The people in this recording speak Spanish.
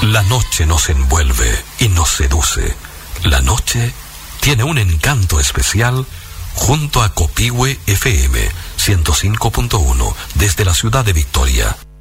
La noche nos envuelve y nos seduce. La noche tiene un encanto especial junto a Copihue FM 105.1 desde la ciudad de Victoria.